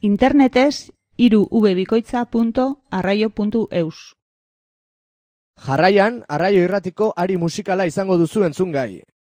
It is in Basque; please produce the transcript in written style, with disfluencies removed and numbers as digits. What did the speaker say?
Internetez 3vbikoitza.arraio.eus. Jarraian, Arraio Irratiko ari musikala izango duzu entzungai.